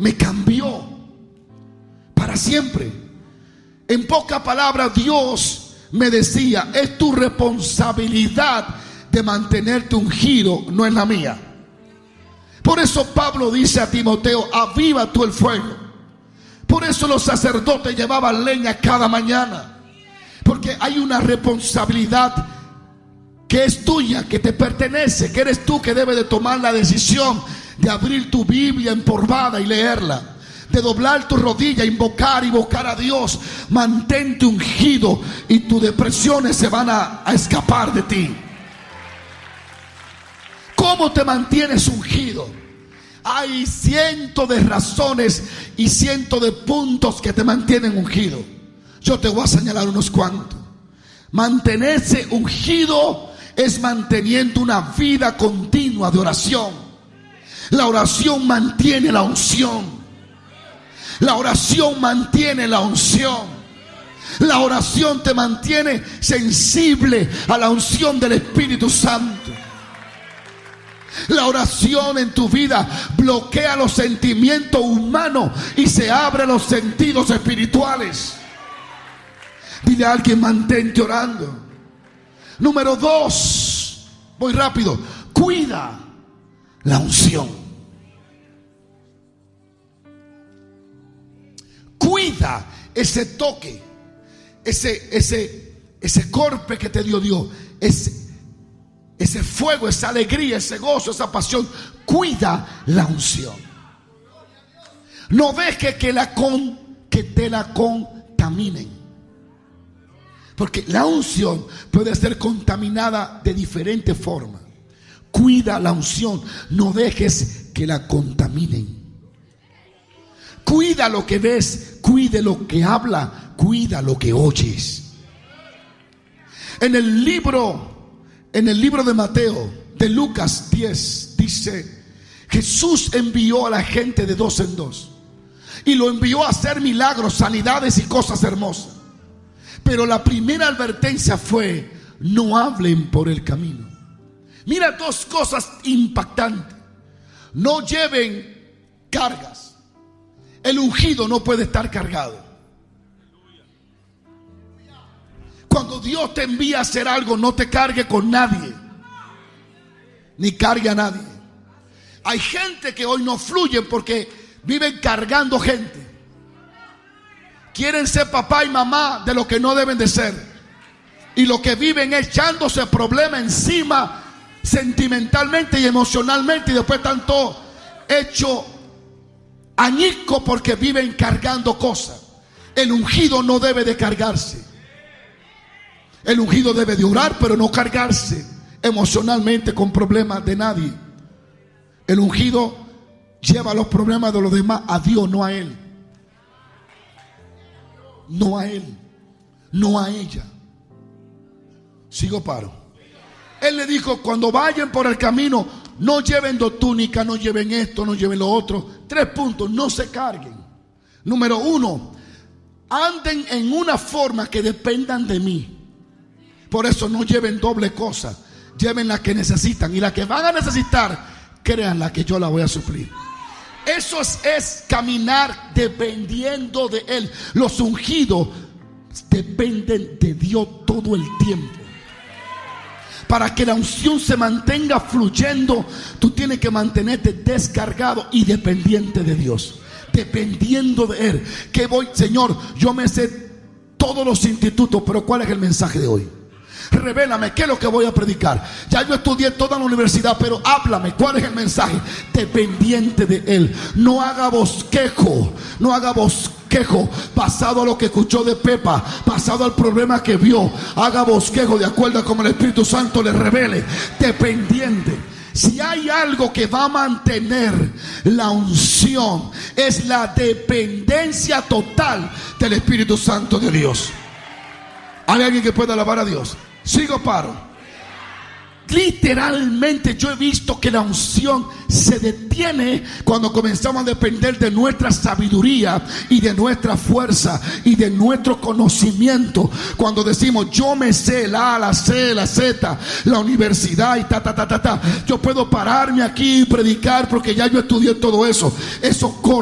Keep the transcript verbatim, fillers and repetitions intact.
me cambió para siempre. En pocas palabras, Dios me decía: es tu responsabilidad de mantenerte ungido, no es la mía. Por eso Pablo dice a Timoteo: aviva tú el fuego. Por eso los sacerdotes llevaban leña cada mañana, porque hay una responsabilidad que es tuya, que te pertenece, que eres tú que debes de tomar la decisión de abrir tu Biblia empolvada y leerla, de doblar tu rodilla, invocar y invocar a Dios. Mantente ungido y tus depresiones se van a, a escapar de ti. ¿Cómo te mantienes ungido? Hay cientos de razones y cientos de puntos que te mantienen ungido. Yo te voy a señalar unos cuantos. Mantenerse ungido es manteniendo una vida continua de oración. La oración mantiene la unción. La oración mantiene la unción. La oración te mantiene sensible a la unción del Espíritu Santo. La oración en tu vida bloquea los sentimientos humanos y se abren los sentidos espirituales. Dile a alguien: mantente orando. Número dos, voy rápido. Cuida la unción. Cuida ese toque, ese, ese, ese golpe que te dio Dios, ese, ese fuego, esa alegría, ese gozo, esa pasión. Cuida la unción. No dejes que, la con, que te la contaminen. Porque la unción puede ser contaminada de diferentes formas. Cuida la unción. No dejes que la contaminen. Cuida lo que ves. Cuide lo que habla. Cuida lo que oyes. En el libro, en el libro de Mateo, de Lucas diez, dice: Jesús envió a la gente de dos en dos. Y lo envió a hacer milagros, sanidades y cosas hermosas. Pero la primera advertencia fue: no hablen por el camino. Mira dos cosas impactantes. No lleven cargas. El ungido no puede estar cargado. Cuando Dios te envía a hacer algo, no te cargue con nadie, ni cargue a nadie. Hay gente que hoy no fluye porque viven cargando gente. Quieren ser papá y mamá de lo que no deben de ser. Y lo que viven es echándose problemas encima sentimentalmente y emocionalmente. Y después están todos hechos añicos porque viven cargando cosas. El ungido no debe de cargarse. El ungido debe de orar, pero no cargarse emocionalmente con problemas de nadie. El ungido lleva los problemas de los demás a Dios, no a él. No a él, no a ella. Sigo paro. Él le dijo: cuando vayan por el camino, no lleven dos túnicas, no lleven esto, no lleven lo otro. Tres puntos: no se carguen. Número uno, anden en una forma que dependan de mí. Por eso no lleven doble cosa. Lleven la que necesitan. Y la que van a necesitar, créanla que yo la voy a suplir. Eso es, es caminar dependiendo de Él. Los ungidos dependen de Dios todo el tiempo. Para que la unción se mantenga fluyendo, tú tienes que mantenerte descargado y dependiente de Dios. Dependiendo de Él. Que voy, Señor, yo me sé todos los institutos, pero ¿cuál es el mensaje de hoy? Revélame, ¿qué es lo que voy a predicar? Ya yo estudié toda la universidad, pero háblame, ¿cuál es el mensaje? Dependiente de Él. No haga bosquejo, no haga bosquejo basado a lo que escuchó de Pepa, basado al problema que vio. Haga bosquejo de acuerdo a como el Espíritu Santo le revele. Dependiente. Si hay algo que va a mantener la unción, es la dependencia total del Espíritu Santo de Dios. ¿Hay alguien que pueda alabar a Dios? Sigo paro. Literalmente yo he visto que la unción se detiene cuando comenzamos a depender de nuestra sabiduría y de nuestra fuerza y de nuestro conocimiento. Cuando decimos: yo me sé la A, la C, la Z, la universidad y ta, ta, ta, ta, ta. Yo puedo pararme aquí y predicar porque ya yo estudié todo eso. Eso corre.